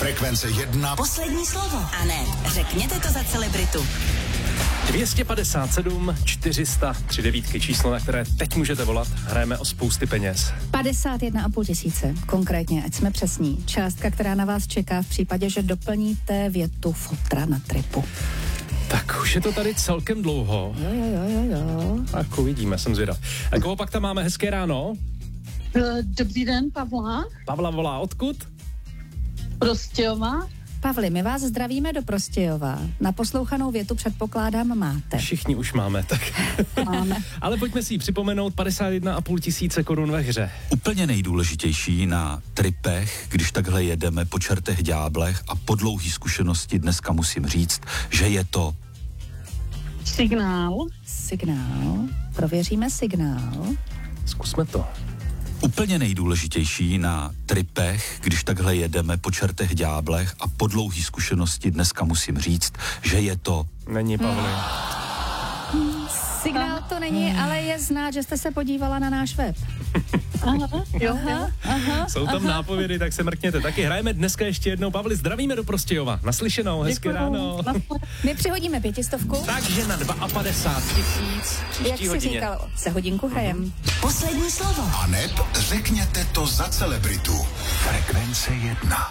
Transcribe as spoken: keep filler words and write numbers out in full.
Frekvence jedna. Poslední slovo. A ne, řekněte to za celebritu. dvě stě padesát sedm čtyři sta tři devítky, číslo, na které teď můžete volat. Hrajeme o spousty peněz. padesát jedna a půl tisíce, konkrétně, ať jsme přesní. Částka, která na vás čeká v případě, že doplníte větu fotra na tripu. Tak už je to tady celkem dlouho. Jo, jo, jo, jo, jo. Tak uvidíme, jsem zvědav. A koho pak tam máme? Hezké ráno. Dobrý den, Pavla. Pavla volá odkud? Prostějova. Pavli, my vás zdravíme do Prostějova. Na poslouchanou větu předpokládám máte. Všichni už máme, tak. Máme. Ale pojďme si ji připomenout, padesát jedna a půl tisíce korun ve hře. Úplně nejdůležitější na tripech, když takhle jedeme po čertech ďáblech a po dlouhý zkušenosti dneska musím říct, že je to Signál. Signál. Prověříme signál. Zkusme to. Úplně nejdůležitější na tripech, když takhle jedeme po čertech ďáblech a po dlouhý zkušenosti dneska musím říct, že je to Není, Pavli. Signál to není, ale je znát, že jste se podívala na náš web. Aha, jo, jo. Aha, Jsou tam aha. nápovědy, tak se mrkněte. Taky hrajeme dneska ještě jednou. Pavli, zdravíme do Prostějova. Naslyšenou, hezké Děkuju. ráno. My přihodíme pětistovku. Takže na padesát dva tisíc Jak příští jsi hodině. říkal, za hodinku hrajem. Poslední slovo. A neb řekněte to za celebritu. Frekvence jedna.